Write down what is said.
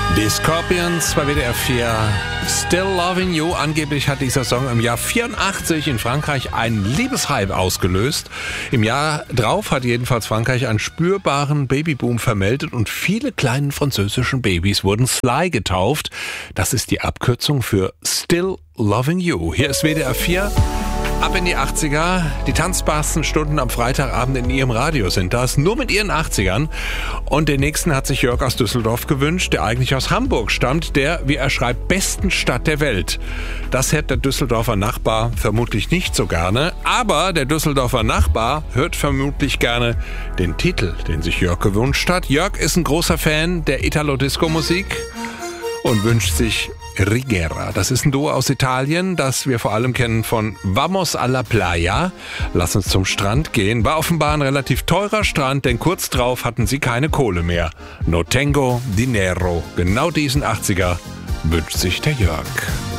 Die Scorpions bei WDR 4. Still Loving You. Angeblich hat dieser Song im Jahr 84 in Frankreich einen Liebeshype ausgelöst. Im Jahr drauf hat jedenfalls Frankreich einen spürbaren Babyboom vermeldet und viele kleine französischen Babys wurden Sly getauft. Das ist die Abkürzung für Still Loving You. Hier ist WDR 4. Ab in die 80er. Die tanzbarsten Stunden am Freitagabend in Ihrem Radio sind das. Nur mit Ihren 80ern. Und den nächsten hat sich Jörg aus Düsseldorf gewünscht, der eigentlich aus Hamburg stammt, der, wie er schreibt, besten Stadt der Welt. Das hört der Düsseldorfer Nachbar vermutlich nicht so gerne. Aber der Düsseldorfer Nachbar hört vermutlich gerne den Titel, den sich Jörg gewünscht hat. Jörg ist ein großer Fan der Italo-Disco-Musik und wünscht sich Rigera. Das ist ein Duo aus Italien, das wir vor allem kennen von Vamos alla Playa. Lass uns zum Strand gehen. War offenbar ein relativ teurer Strand, denn kurz drauf hatten sie keine Kohle mehr. No tengo dinero. Genau diesen 80er wünscht sich der Jörg.